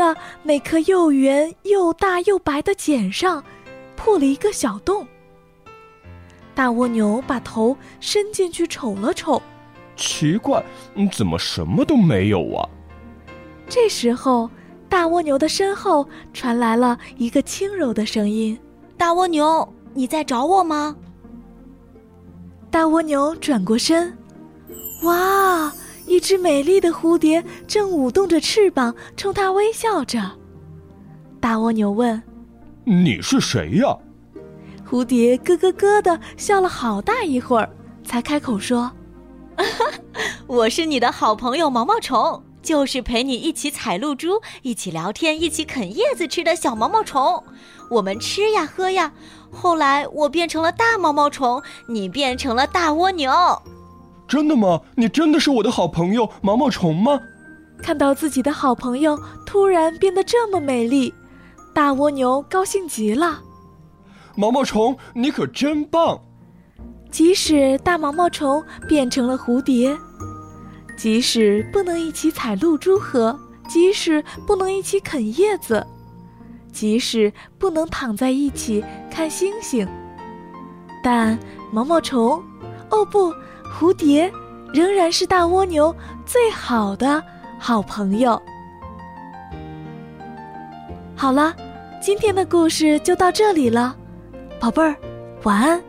的那颗又圆又大又白的茧上破了一个小洞。大蜗牛把头伸进去瞅了瞅， 奇怪，怎么什么都没有啊？ 这时候，大蜗牛的身后传来了一个轻柔的声音：“ 大蜗牛，你在找我吗？” 大蜗牛转过身，哇，一只美丽的蝴蝶正舞动着翅膀冲它微笑着。大蜗牛问：“ 你是谁呀？” 蝴蝶咯咯咯地笑了好大一会儿，才开口说：“ 我是你的好朋友毛毛虫，就是陪你一起采露珠，一起聊天，一起啃叶子吃的小毛毛虫。我们吃呀喝呀，后来我变成了大毛毛虫，你变成了大蜗牛。” 真的吗？你真的是我的好朋友毛毛虫吗？ 看到自己的好朋友突然变得这么美丽，大蜗牛高兴极了。 毛毛虫，你可真棒！ 即使大毛毛虫变成了蝴蝶，即使不能一起采露珠喝，即使不能一起啃叶子，即使不能躺在一起看星星，但毛毛虫，哦不，蝴蝶仍然是大蜗牛最好的好朋友。好了，今天的故事就到这里了，宝贝儿，晚安。